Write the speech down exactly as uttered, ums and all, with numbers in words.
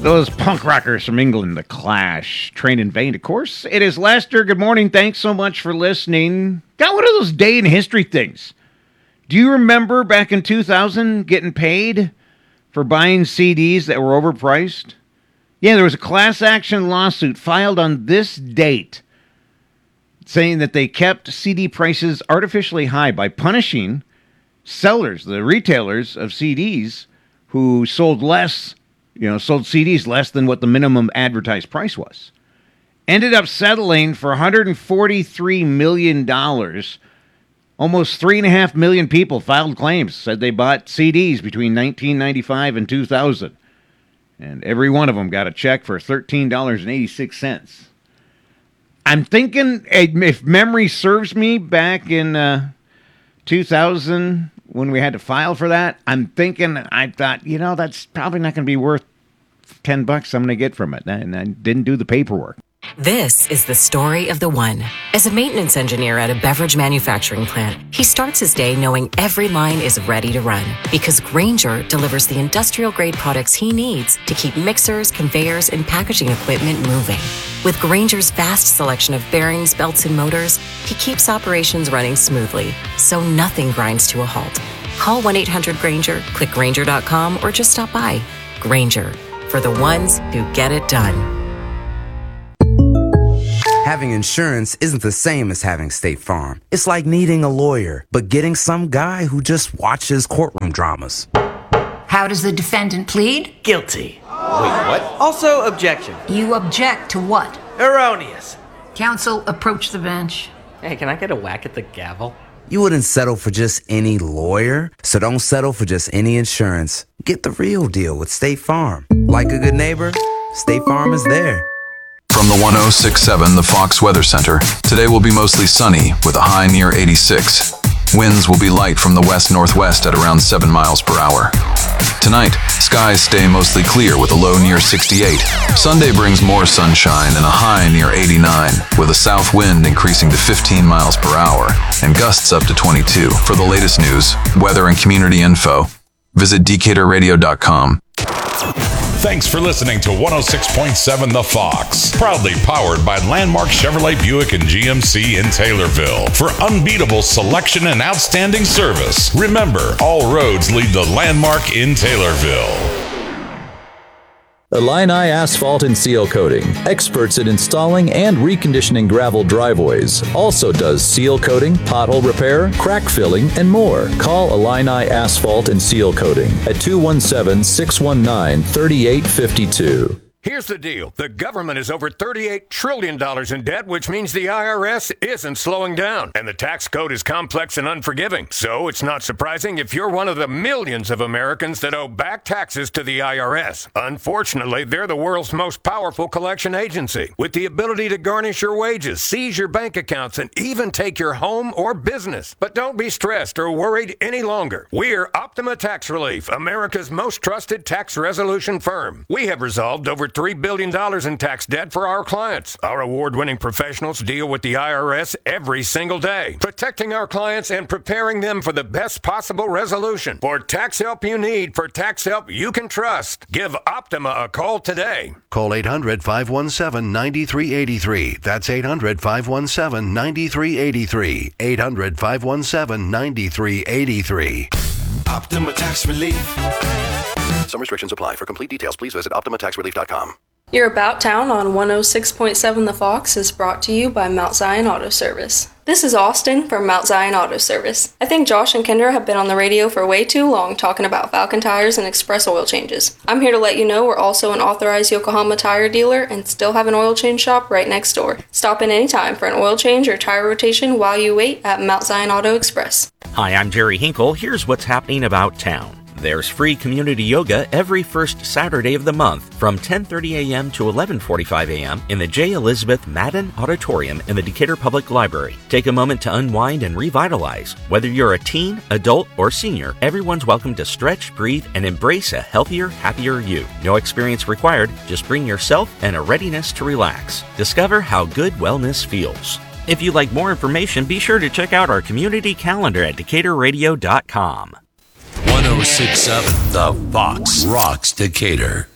Those punk rockers from England, The Clash, Train in Vain. Of course, it is Lester. Good morning. Thanks so much for listening. Got one of those day in history things. Do you remember back in two thousand getting paid for buying C Ds that were overpriced? Yeah, there was a class action lawsuit filed on this date saying that they kept C D prices artificially high by punishing sellers, the retailers of C Ds who sold less You know, sold C Ds less than what the minimum advertised price was. Ended up settling for one hundred forty-three million dollars. Almost three point five million people filed claims, said they bought C Ds between nineteen ninety-five and two thousand. And every one of them got a check for thirteen dollars and eighty-six cents. I'm thinking, if memory serves me, back in uh, two thousand... when we had to file for that, I'm thinking, I thought, you know, that's probably not going to be worth ten bucks I'm going to get from it. And I didn't do the paperwork. This is the story of the one. As a maintenance engineer at a beverage manufacturing plant, he starts his day knowing every line is ready to run because Grainger delivers the industrial-grade products he needs to keep mixers, conveyors, and packaging equipment moving. With Grainger's vast selection of bearings, belts, and motors, he keeps operations running smoothly, so nothing grinds to a halt. Call one eight hundred Grainger, click Grainger dot com, or just stop by. Grainger, for the ones who get it done. Having insurance isn't the same as having State Farm. It's like needing a lawyer, but getting some guy who just watches courtroom dramas. How does the defendant plead? Guilty. Wait, what? Also, objection. You object to what? Erroneous. Counsel, approach the bench. Hey, can I get a whack at the gavel? You wouldn't settle for just any lawyer, so don't settle for just any insurance. Get the real deal with State Farm. Like a good neighbor, State Farm is there. From the one oh six point seven, the Fox Weather Center, today will be mostly sunny with a high near eighty-six. Winds will be light from the west-northwest at around seven miles per hour. Tonight, skies stay mostly clear with a low near sixty-eight. Sunday brings more sunshine and a high near eighty-nine, with a south wind increasing to fifteen miles per hour and gusts up to twenty-two. For the latest news, weather, and community info, visit Decatur radio dot com. Thanks for listening to one oh six point seven The Fox, proudly powered by Landmark Chevrolet Buick and G M C in Taylorville. For unbeatable selection and outstanding service, remember, all roads lead to Landmark in Taylorville. Illini Asphalt and Seal Coating, experts in installing and reconditioning gravel driveways. Also does seal coating, pothole repair, crack filling, and more. Call Illini Asphalt and Seal Coating at two one seven, six one nine, three eight five two. Here's the deal. The government is over thirty-eight trillion dollars in debt, which means the I R S isn't slowing down. And the tax code is complex and unforgiving. So it's not surprising if you're one of the millions of Americans that owe back taxes to the I R S. Unfortunately, they're the world's most powerful collection agency, with the ability to garnish your wages, seize your bank accounts, and even take your home or business. But don't be stressed or worried any longer. We're Optima Tax Relief, America's most trusted tax resolution firm. We have resolved over three billion dollars in tax debt for our clients. Our award-winning professionals deal with the I R S every single day, protecting our clients and preparing them for the best possible resolution. For tax help you need, for tax help you can trust, give Optima a call today. Call eight hundred, five one seven, nine three eight three. That's eight hundred, five one seven, nine three eight three. eight hundred, five one seven, nine three eight three. Optima Tax Relief. Some restrictions apply. For complete details, please visit Optima Tax Relief dot com. Your About Town on one oh six point seven The Fox is brought to you by Mount Zion Auto Service. This is Austin from Mount Zion Auto Service. I think Josh and Kendra have been on the radio for way too long talking about Falcon tires and express oil changes. I'm here to let you know we're also an authorized Yokohama tire dealer and still have an oil change shop right next door. Stop in anytime for an oil change or tire rotation while you wait at Mount Zion Auto Express. Hi, I'm Jerry Hinkle. Here's what's happening about town. There's free community yoga every first Saturday of the month from ten thirty a.m. to eleven forty-five a.m. in the J. Elizabeth Madden Auditorium in the Decatur Public Library. Take a moment to unwind and revitalize. Whether you're a teen, adult, or senior, everyone's welcome to stretch, breathe, and embrace a healthier, happier you. No experience required, just bring yourself and a readiness to relax. Discover how good wellness feels. If you'd like more information, be sure to check out our community calendar at Decatur radio dot com. one oh six point seven The Fox rocks Decatur.